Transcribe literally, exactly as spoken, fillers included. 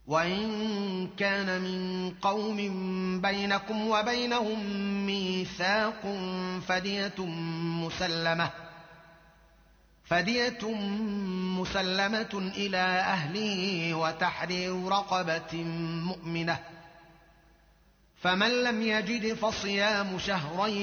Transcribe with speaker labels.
Speaker 1: وإن كان من قوم بينكم وبينهم ميثاق فدية مسلمة فدية مسلمة إلى أهله وتحرير رقبة مؤمنة، فمن لم يجد فصيام شهرين